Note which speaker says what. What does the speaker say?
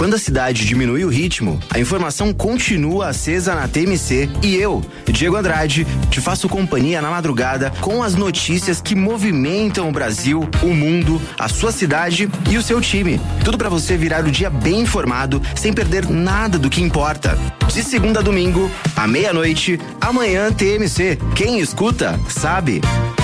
Speaker 1: Quando a cidade diminui o ritmo, a informação continua acesa na TMC e eu, Diego Andrade, te faço companhia na madrugada com as notícias que movimentam o Brasil, o mundo, a sua cidade e o seu time. Tudo para você virar o dia bem informado, sem perder nada do que importa. De segunda a domingo, à meia-noite, amanhã TMC. Quem escuta, sabe.